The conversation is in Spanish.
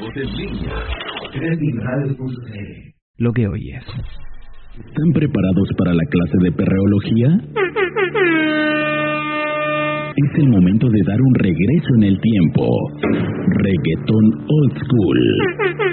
escuchamos en línea. Creativeradio.cl. Lo que oyes. ¿Están preparados para la clase de perreología? Es el momento de dar un regreso en el tiempo. Reggaetón Old School.